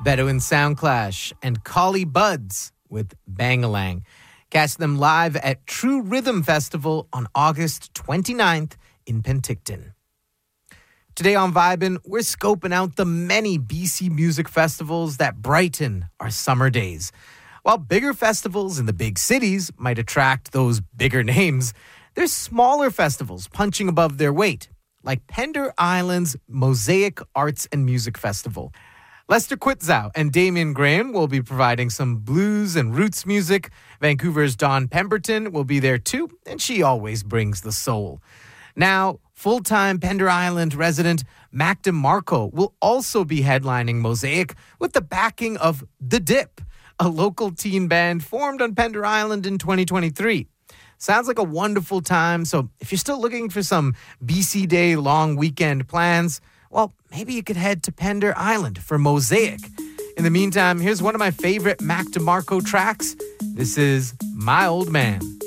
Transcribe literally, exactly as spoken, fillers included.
Bedouin Soundclash, and Collie Buds with Bangalang. Catch them live at True Rhythm Festival on August twenty-ninth in Penticton. Today on Vibin', we're scoping out the many B C music festivals that brighten our summer days. While bigger festivals in the big cities might attract those bigger names, there's smaller festivals punching above their weight, like Pender Island's Mosaic Arts and Music Festival. Lester Quitzow and Damian Graham will be providing some blues and roots music. Vancouver's Dawn Pemberton will be there too, and she always brings the soul. Now, full-time Pender Island resident Mac DeMarco will also be headlining Mosaic with the backing of The Dip, a local teen band formed on Pender Island in twenty twenty-three. Sounds like a wonderful time, so if you're still looking for some B C Day long weekend plans, well, maybe you could head to Pender Island for Mosaic. In the meantime, here's one of my favorite Mac DeMarco tracks. This is My Old Man.